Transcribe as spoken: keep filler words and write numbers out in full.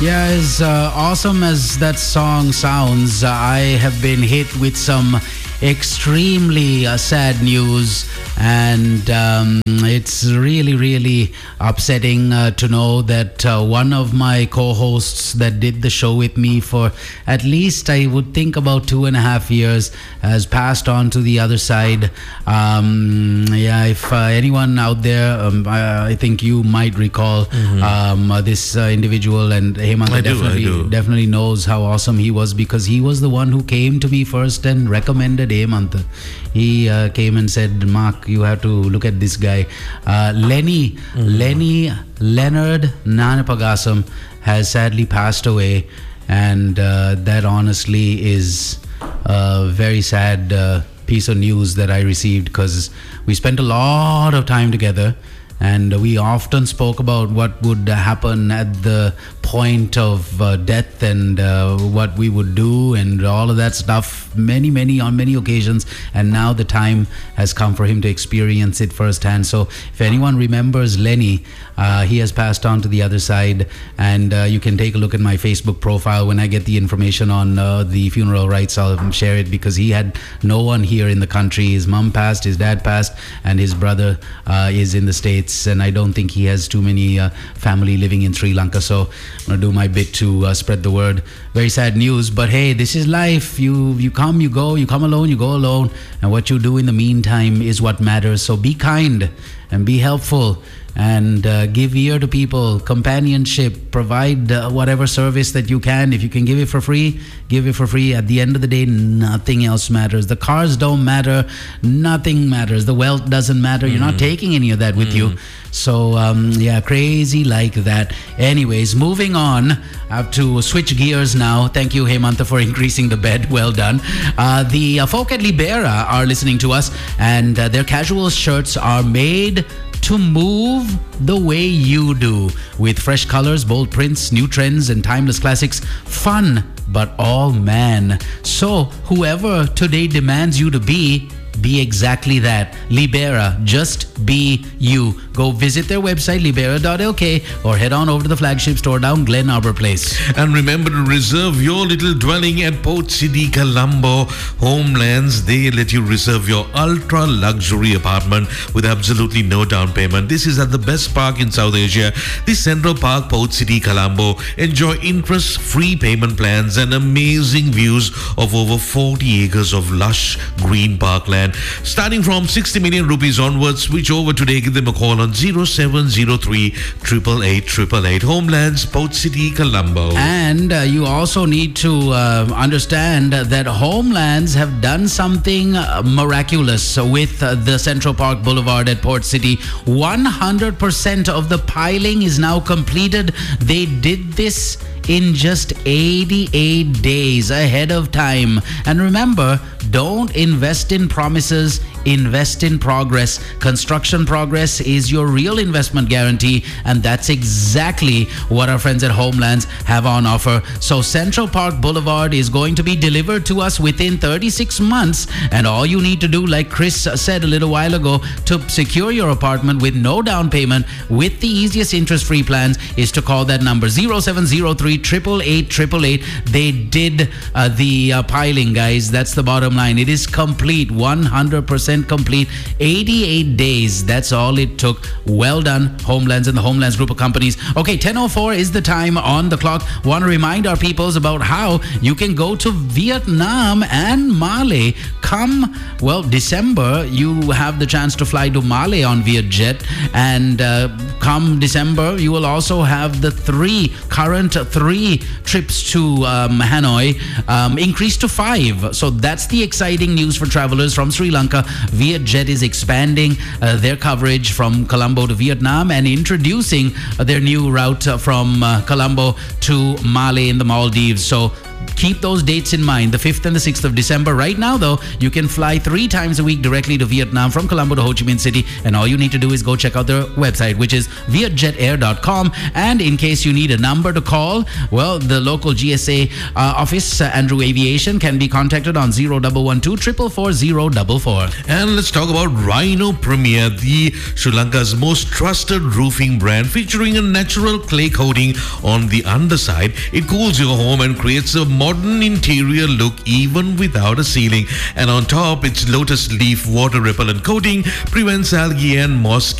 Yeah, as uh, awesome as that song sounds, uh, I have been hit with some extremely uh, sad news, and um, it's really, really upsetting uh, to know that uh, one of my co-hosts that did the show with me for at least, I would think, about two and a half years has passed on to the other side. Um, yeah, if uh, anyone out there, um, I, I think you might recall mm-hmm. um, uh, this uh, individual, and Hemant I definitely, do, I do. definitely knows how awesome he was, because he was the one who came to me first and recommended Hemant. He uh, came and said, Mark, you have to look at this guy. Uh, Lenny, mm-hmm. Lenny Leonard Nanapagasam has sadly passed away, and uh, that honestly is a very sad uh, piece of news that I received, because we spent a lot of time together, and we often spoke about what would happen at the point of uh, death, and uh, what we would do, and all of that stuff, many, many, on many occasions. And now the time has come for him to experience it firsthand. So if anyone remembers Lenny, uh, he has passed on to the other side, and uh, you can take a look at my Facebook profile. When I get the information on uh, the funeral rites, I'll share it, because he had no one here in the country. His mom passed, his dad passed, and his brother uh, is in the States, and I don't think he has too many uh, family living in Sri Lanka. So I'm going to do my bit to uh, spread the word. Very sad news, but hey, this is life. You you come, you go, you come alone, you go alone, and what you do in the meantime is what matters. So be kind and be helpful, and uh, give ear to people, companionship, provide uh, whatever service that you can. If you can give it for free, give it for free. At the end of the day, nothing else matters. The cars don't matter, nothing matters. The wealth doesn't matter. Mm. You're not taking any of that with mm. you. So um, yeah, crazy like that. Anyways, moving on. I have to switch gears now. Thank you, Hemanta, for increasing the bed. Well done. Uh, the uh, folk at Libera are listening to us, and uh, their casual shirts are made to move the way you do, with fresh colors, bold prints, new trends, and timeless classics. Fun, but all man. So whoever today demands you to be, be exactly that. Libera, just be you. Go visit their website, libera dot l k, or head on over to the flagship store down Glen Arbor Place. And remember to reserve your little dwelling at Port City, Colombo. Homelands, they let you reserve your ultra luxury apartment with absolutely no down payment. This is at the best park in South Asia, the Central Park, Port City, Colombo. Enjoy interest-free payment plans and amazing views of over forty acres of lush green parkland. Starting from sixty million rupees onwards, switch over today. Give them a call on zero seven zero three, eight eight eight, eight eight eight. Homelands, Port City, Colombo. And uh, you also need to uh, understand that Homelands have done something uh, miraculous with uh, the Central Park Boulevard at Port City. one hundred percent of the piling is now completed. They did this in just eighty-eight days ahead of time. And remember, don't invest in promises, invest in progress. Construction progress is your real investment guarantee, and that's exactly what our friends at Homelands have on offer. So Central Park Boulevard is going to be delivered to us within thirty-six months, and all you need to do, like Chris said a little while ago, to secure your apartment with no down payment with the easiest interest-free plans is to call that number zero seven zero three, eight eight eight, eight eight eight. They did uh, the uh, piling, guys. That's the bottom line. It is complete, one hundred percent complete. eighty-eight days. That's all it took. Well done, Homelands and the Homelands group of companies. Okay, ten oh four is the time on the clock. Want to remind our peoples about how you can go to Vietnam and Mali. Come, well, December, you have the chance to fly to Mali on Vietjet. And uh, come December, you will also have the three, current three trips to um, Hanoi um, increased to five. So that's the exciting news for travelers from Sri Lanka. Vietjet is expanding uh, their coverage from Colombo to Vietnam and introducing uh, their new route uh, from uh, Colombo to Mali in the Maldives. So keep those dates in mind, the fifth and the sixth of December. Right now, though, you can fly three times a week directly to Vietnam from Colombo to Ho Chi Minh City, and all you need to do is go check out their website, which is vietjet air dot com. And in case you need a number to call, well, the local G S A uh, office, uh, Andrew Aviation, can be contacted on zero one one two, four four four zero four four. And let's talk about Rhino Premier, the Sri Lanka's most trusted roofing brand, featuring a natural clay coating on the underside. It cools your home and creates a modern interior look even without a ceiling. And on top, its lotus leaf water repellent coating prevents algae and mosquito